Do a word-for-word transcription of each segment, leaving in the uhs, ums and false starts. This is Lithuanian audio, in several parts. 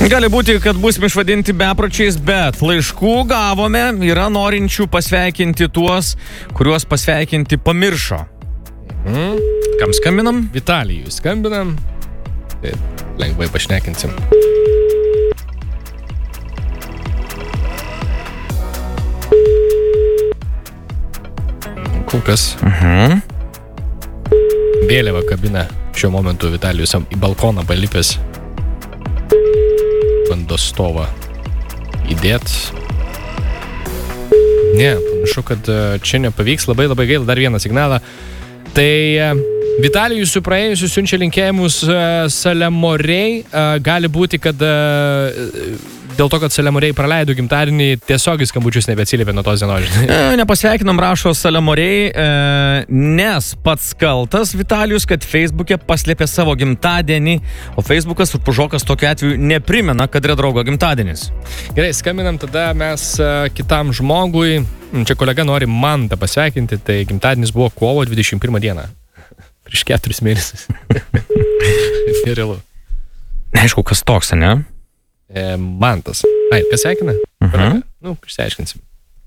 Gali būti, kad būsime išvadinti bepročiais, bet laiškų gavome, yra norinčių pasveikinti tuos, kuriuos pasveikinti pamiršo. Mm. Kam skambinam? Vitalijui skambinam. Tai lengvai pašnekinsim. Kol kas. Mhm. Vėliava kabina šiuo momentu Vitalijus į balkoną palipęs. Bando stovą įdėt. Ne, panašu, kad čia nepavyks. Labai labai gaila. Dar vieną signalą. Tai Vitalijus su praėjusiu siunčia linkėjimus Salemorei. Gali būti, kad dėl to, kad Salemorei praleido gimtadienį, tiesiog į skambučius nebeatsiliepė nuo tos dienos. Nepasveikinam, rašo Salemorei, nes pats kaltas Vitalijus, kad Facebook'e paslėpė savo gimtadienį, o Facebookas ir Pužokas tokiu atveju neprimena, kad yra draugo gimtadienis. Gerai, skambinam tada mes kitam žmogui. Čia kolega nori man tą pasveikinti, tai gimtadienis buvo kovo dvidešimt pirmą dieną. Prieš keturis mėnesius. Nerealu. Neaišku, kas toks, ne? E, Mantas. Ai, kas sveikina? Uh-huh. Nu, išsiaiškinsim.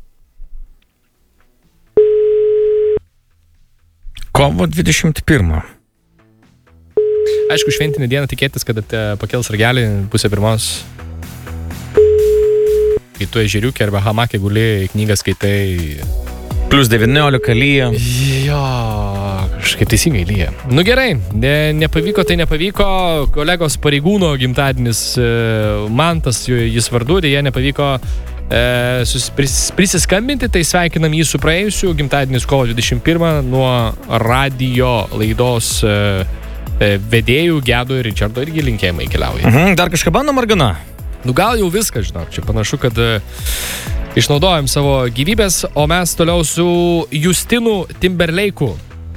Kovo dvidešimt pirmą. Aišku, šventinę dieną tikėtis, kad pakels ragelį pusę pirmos. Kai tu ežeriukė arba hamakė guli, knygą skaitai. Plius devyniolika lyja. Jo, kažkaip teisingai lyja. Nu gerai, ne, nepavyko, tai nepavyko. Kolegos pareigūno gimtadienis Mantas, jis vardu, dėja nepavyko e, sus, pris, prisiskambinti, tai sveikinam jį su praėjusiu. Gimtadienis kovo dvidešimt pirmą nuo radio laidos e, vedėjų Gedo ir Richardo irgi linkėjimai keliauja. Mhm, dar kažką bandom ar gana? Nu gal jau viską, žinok, čia panašu, kad išnaudojam savo gyvybės, o mes toliau su Justinu Timberlake'u